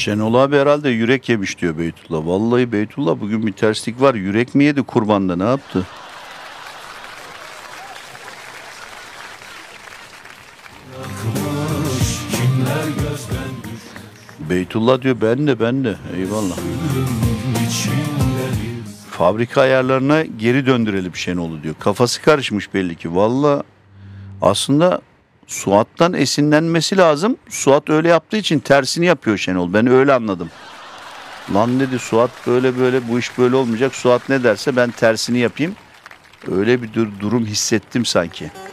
Şenol abi herhalde yürek yemiş diyor Beytullah. Vallahi Beytullah bugün bir terslik var. Yürek mi yedi kurbanda, ne yaptı? Beytullah diyor ben de. Eyvallah. Fabrika ayarlarına geri döndürelim Şenol'u diyor. Kafası karışmış belli ki. Vallahi aslında Suat'tan esinlenmesi lazım. Suat öyle yaptığı için tersini yapıyor Şenol. Ben öyle anladım. Lan dedi Suat böyle bu iş böyle olmayacak. Suat ne derse ben tersini yapayım. Öyle bir durum hissettim sanki.